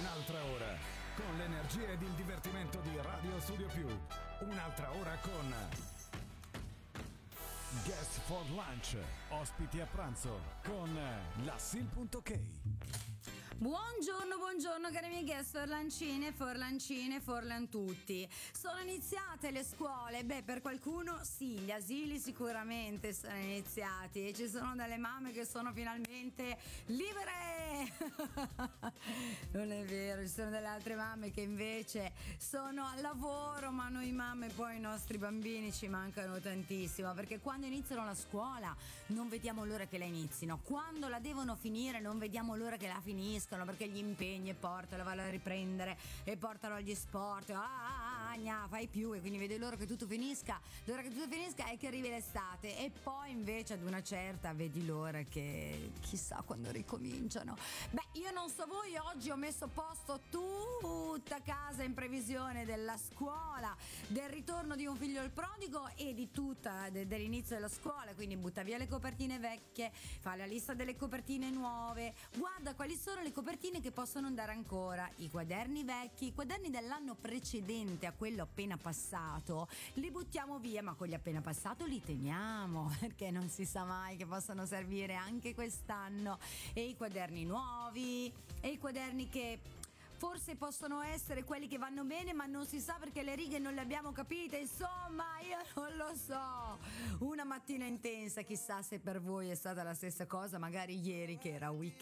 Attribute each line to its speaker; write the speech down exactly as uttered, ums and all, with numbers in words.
Speaker 1: Un'altra ora con l'energia ed il divertimento di Radio Studio Più. Un'altra ora con Guest for Lunch, ospiti a pranzo con la Sil punto K.
Speaker 2: Buongiorno, buongiorno cari miei guest forlancine, forlancine, forlantutti. Sono iniziate le scuole? Beh, per qualcuno sì, gli asili sicuramente sono iniziati e ci sono delle mamme che sono finalmente libere. Non è vero, ci sono delle altre mamme che invece sono al lavoro, ma noi mamme poi i nostri bambini ci mancano tantissimo, perché quando iniziano la scuola non vediamo l'ora che la inizino, quando la devono finire non vediamo l'ora che la finiscono, perché gli impegni e portalo, vanno a riprendere e portano agli sport, ah, ah, ah, gna, fai più, e quindi vedi loro che tutto finisca, l'ora che tutto finisca è che arrivi l'estate, e poi invece ad una certa vedi l'ora che chissà quando ricominciano. Beh, io non so voi, oggi ho messo a posto tutta casa in previsione della scuola, del ritorno di un figlio il prodigo e di tutta de, dell'inizio della scuola, quindi butta via le copertine vecchie, fa la lista delle copertine nuove, guarda quali sono le copertine che possono andare ancora, i quaderni vecchi, i quaderni dell'anno precedente a quello appena passato li buttiamo via, ma quelli appena passato li teniamo perché non si sa mai che possano servire anche quest'anno, e i quaderni nuovi e i quaderni che forse possono essere quelli che vanno bene, ma non si sa perché le righe non le abbiamo capite. Insomma, io non lo so. Una mattina intensa, chissà se per voi è stata la stessa cosa, magari ieri che era weekend